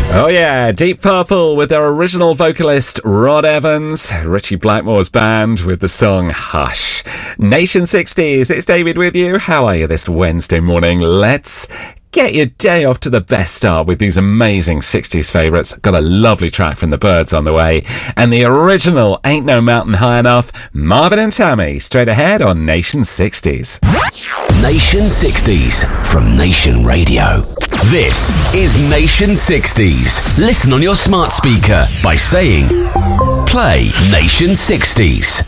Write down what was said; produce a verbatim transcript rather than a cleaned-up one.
Oh yeah, Deep Purple with their original vocalist Rod Evans, Richie Blackmore's band with the song Hush. Nation sixties, it's David with you. How are you this Wednesday morning? Let's get your day off to the best start with these amazing sixties favourites. Got a lovely track from the Byrds on the way. And the original Ain't No Mountain High Enough, Marvin and Tammy, straight ahead on Nation sixties. Nation sixties from Nation Radio. This is Nation sixties. Listen on your smart speaker by saying, play Nation sixties.